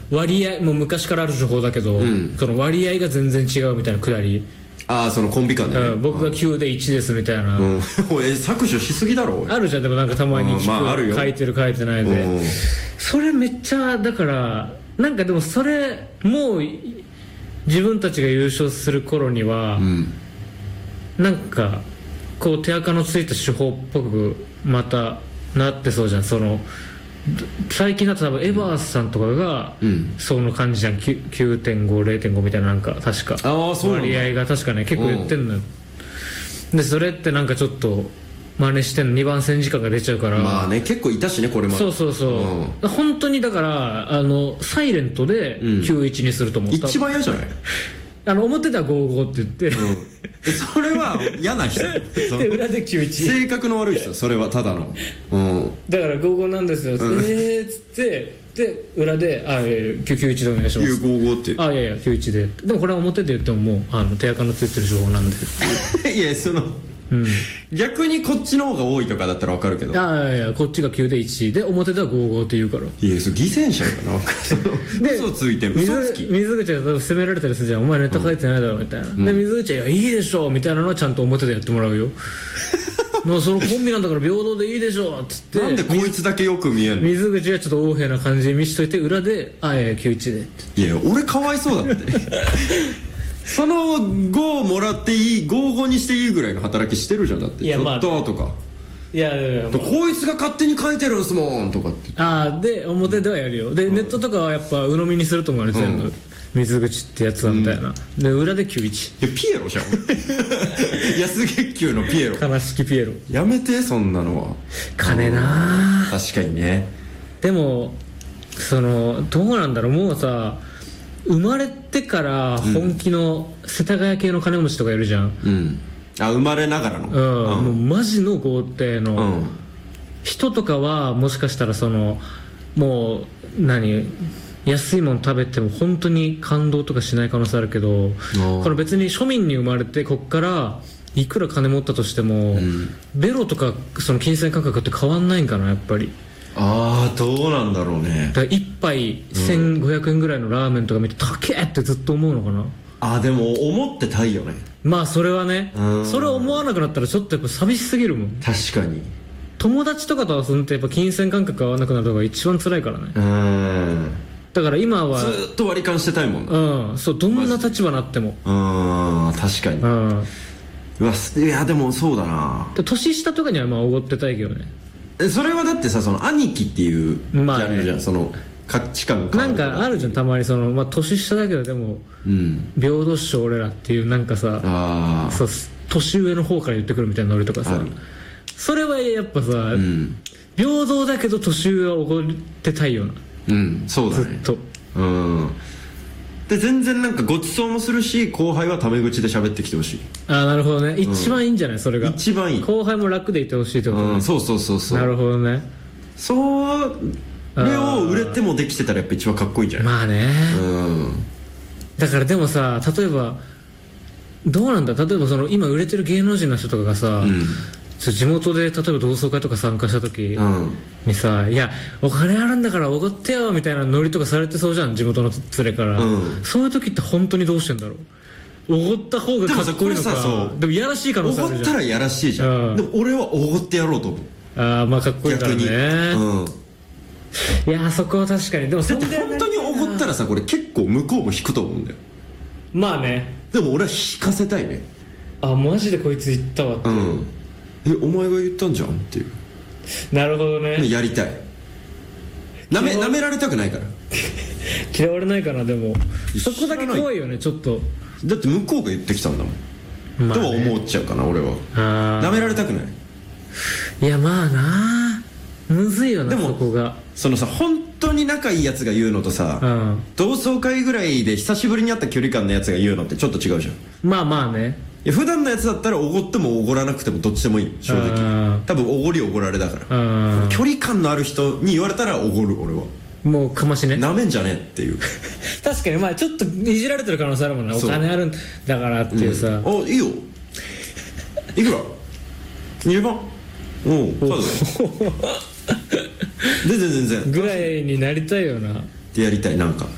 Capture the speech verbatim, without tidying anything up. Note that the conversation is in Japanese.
割合もう昔からある情報だけど、うん、その割合が全然違うみたいなくだり。 ああそのコンビ感で、ね、 うん、僕がきゅうでいちですみたいな、うん、 え削除しすぎだろあるじゃん。でもなんかたまに聞く、まあ、あるよ書いてる書いてないで、うん、それめっちゃだからなんかでもそれもう自分たちが優勝する頃には、うん、なんかこう手垢のついた手法っぽくまたなってそうじゃん。その最近だと多分エバースさんとかが、うん、その感じじゃん。 きゅうてんご、れいてんご みたいななんか確かあそうなんだ割合が確かね結構言ってんのよ。でそれってなんかちょっと真似してんのにばん戦時間が出ちゃうから。 まあね結構いたしねこれも。 そうそうそう、うん、本当にだからあのサイレントできゅういちにすると思った、 うん、一番嫌じゃないあの表ではごじゅうごって言って、うん、 それは嫌な人で裏できゅういち性格の悪い人それはただの、うん、 だからごじゅうごなんですよ、うん、えーっつってで裏であ、えー、きゅうきゅういちでお願いします。 ごじゅうごってあいやいやきゅういちででもこれは表で言ってももうあの手垢のついてる情報なんでいやそのうん、逆にこっちの方が多いとかだったら分かるけどあいやいやこっちがきゅうでいちで表ではごじゅうごって言うから。 いやそれ偽善者やな嘘ついてる嘘つき水口が責められたりするじゃん。お前ネタ書いてないだろみたいな、うん、で水口は「いやいいでしょ」みたいなのはちゃんと表でやってもらうよもうそのコンビなんだから平等でいいでしょっつってなんでこいつだけよく見えるの。 水口はちょっと横柄な感じに見しといて裏で「あいやいやきゅういちで」 いや俺かわいそうだってそのごをもらっていいごじゅうごにしていいぐらいの働きしてるじゃん。だっていやちょっととかいやいやいや、まあ、 こいつが勝手に書いてるんすもんとかってああで表ではやるよ。で、うん、ネットとかはやっぱ鵜呑みにすると思うね全部、うん、水口ってやつだみたいな、うん、で裏できゅういちいやピエロじゃん安月給のピエロ悲しきピエロやめてそんなのは金なあ確かにね。 でもそのどうなんだろうもうさ生まれてから本気の世田谷系の金持ちとかいるじゃん、 うん、あ生まれながらの、 うんうん、もうマジの豪邸の、うん、人とかはもしかしたらそのもう何安いもの食べても本当に感動とかしない可能性あるけどこの別に庶民に生まれてこっからいくら金持ったとしても、うん、ベロとかその金銭感覚って変わんないんかなやっぱり。 ああどうなんだろうね。 だからいっぱいせんごひゃくえんぐらいのラーメンとか見て高えってずっと思うのかな。 ああでも思ってたいよね。 まあそれはねそれを思わなくなったらちょっとやっぱ寂しすぎるもん。 確かに友達とかと遊んでやっぱ金銭感覚合わなくなるのが一番辛いからね。うんだから今はずっと割り勘してたいもんね。 うんそうどんな立場になってもうん確かにうんうわいやでもそうだな。 年下とかにはまあおごってたいけどね。 それはだってさその兄貴っていうジャンルじゃん、まあね、その価値観なんかあるじゃんたまにその、まあ、年下だけどでも、うん、平等っしょ俺らっていうなんかさあそう年上の方から言ってくるみたいなノリとかさそれはやっぱさ、うん、平等だけど年上はおごってたいよな。 うんそうだねずっとうんで全然なんかごちそうもするし後輩はタメ口で喋ってきてほしい。 ああなるほどね、うん、一番いいんじゃないそれが一番いい。 後輩も楽でいてほしいってことね、 うん、そうそうそうそうなるほどね。 それを売れてもできてたらやっぱ一番かっこいいんじゃない。 まあね、うん、だからでもさ例えばどうなんだ例えばその今売れてる芸能人の人とかがさ、うん地元で例えば同窓会とか参加した時にさ、うん、いやお金あるんだからおごってよみたいなノリとかされてそうじゃん地元の連れから、うん、そういう時って本当にどうしてんだろう。おごった方がかっこいいのか。でもいやらしい可能性あるじゃん。 おごったらやらしいじゃん、うん、でも俺はおごってやろうと思う。 ああまあかっこいいからね、うん、いやそこは確かに。でもだって本当におごったらさこれ結構向こうも引くと思うんだよ。 まあねでも俺は引かせたいね。 あマジでこいつ言ったわって、うんえお前が言ったんじゃんっていう。 なるほどねやりたい。なめ、なめられたくないから嫌われないかな。でもそこだけ怖いよねちょっと。 だって向こうが言ってきたんだもん、まあね、とは思っちゃうかな俺は。あなめられたくない。 いやまあなむずいよな。でもそこがそのさ本当に仲いいやつが言うのとさ、うん、同窓会ぐらいで久しぶりに会った距離感のやつが言うのってちょっと違うじゃん。 まあまあねいや普段のやつだったらおごってもおごらなくてもどっちでもいい正直。多分おごりおごられだから距離感のある人に言われたらおごる俺は。 もうかましねなめんじゃねえっていう確かにまあちょっといじられてる可能性あるもんね。お金あるんだからっていうさ、うん、 あいいよいくらにじゅうまんおうそうだ全然全然ぐらいになりたいよな。 でやりたいなんか